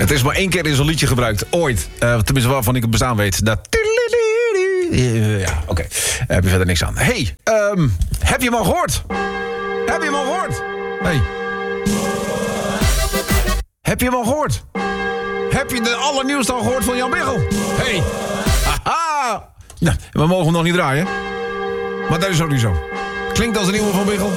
Het is maar 1 keer in zo'n liedje gebruikt. Ooit. Tenminste waarvan ik het bestaan weet. Dat... Ja, oké. Heb je verder niks aan. Hey, heb je hem al gehoord? Heb je hem al gehoord? Hey. Heb je hem al gehoord? Heb je de allernieuwste al gehoord van Jan Biggel? Hey. Haha. Nou, we mogen hem nog niet draaien. Maar dat is ook niet zo. Klinkt als een nieuwe van Biggel.